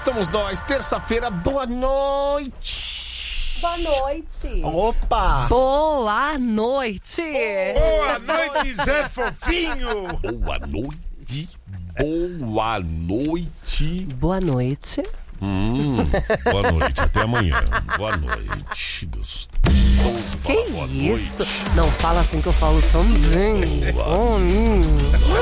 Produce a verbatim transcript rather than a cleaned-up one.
estamos nós. Terça-feira, boa noite. Boa noite. Opa. Boa noite. Boa noite, Zé Fofinho. Boa noite. Boa noite. Boa noite. Hum, boa noite, até amanhã. Boa noite, gostoso. Que Boa isso? noite. Não fala assim que eu falo tão bem. Boa Hum.